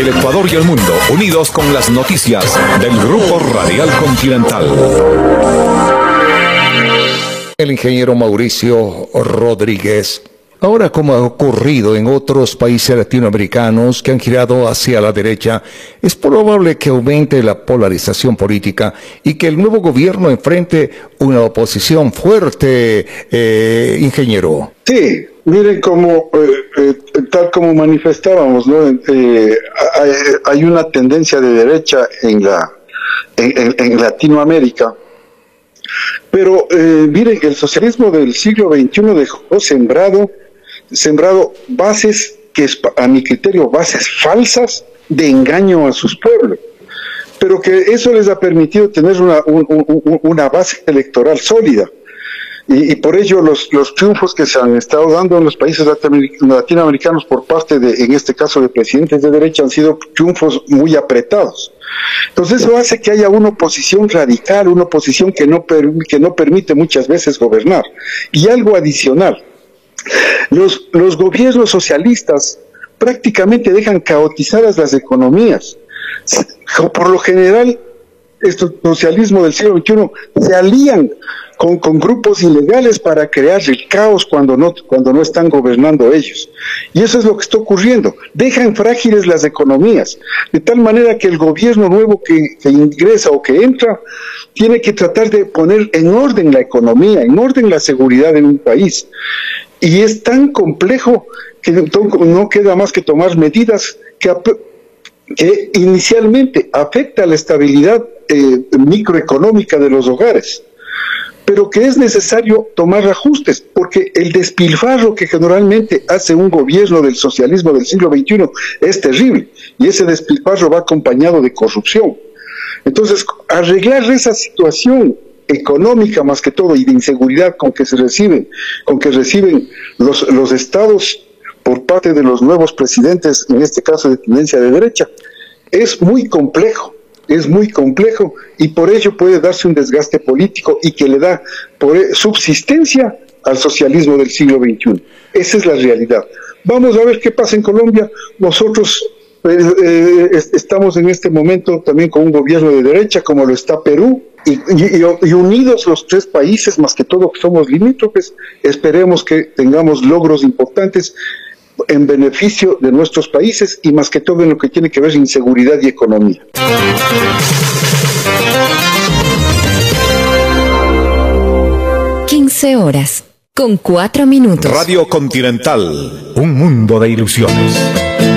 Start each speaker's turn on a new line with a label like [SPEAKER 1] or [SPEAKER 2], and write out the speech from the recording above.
[SPEAKER 1] El Ecuador y el mundo, unidos con las noticias del Grupo Radial Continental.
[SPEAKER 2] El ingeniero Mauricio Rodríguez. Ahora, como ha ocurrido en otros países latinoamericanos que han girado hacia la derecha, es probable que aumente la polarización política y que el nuevo gobierno enfrente una oposición fuerte, ingeniero.
[SPEAKER 3] Sí, miren como tal como manifestábamos, ¿no? Hay una tendencia de derecha en Latinoamérica. Pero miren, el socialismo del siglo XXI dejó sembrado bases que, a mi criterio, bases falsas de engaño a sus pueblos, pero que eso les ha permitido tener una base electoral sólida. Y por ello los triunfos que se han estado dando en los países latinoamericanos por parte en este caso, de presidentes de derecha, han sido triunfos muy apretados. Entonces eso hace que haya una oposición radical, una oposición que no permite muchas veces gobernar. Y algo adicional, los gobiernos socialistas prácticamente dejan caotizadas las economías. Por lo general, este socialismo del siglo XXI se alían con grupos ilegales para crear el caos cuando no están gobernando ellos. Y eso es lo que está ocurriendo. Dejan frágiles las economías, de tal manera que el gobierno nuevo que ingresa o que entra tiene que tratar de poner en orden la economía, en orden la seguridad en un país. Y es tan complejo que no queda más que tomar medidas que inicialmente afecta la estabilidad microeconómica de los hogares, pero que es necesario tomar ajustes, porque el despilfarro que generalmente hace un gobierno del socialismo del siglo XXI es terrible, y ese despilfarro va acompañado de corrupción. Entonces, arreglar esa situación económica más que todo y de inseguridad con que reciben los estados por parte de los nuevos presidentes, en este caso de tendencia de derecha, es muy complejo y por ello puede darse un desgaste político y que le da subsistencia al socialismo del siglo XXI. Esa es la realidad. Vamos a ver qué pasa en Colombia. Nosotros estamos en este momento también con un gobierno de derecha, como lo está Perú, y unidos los tres países, más que todo que somos limítrofes, esperemos que tengamos logros importantes en beneficio de nuestros países y más que todo en lo que tiene que ver inseguridad y economía.
[SPEAKER 4] 15:04. Radio
[SPEAKER 1] Continental, un mundo de ilusiones.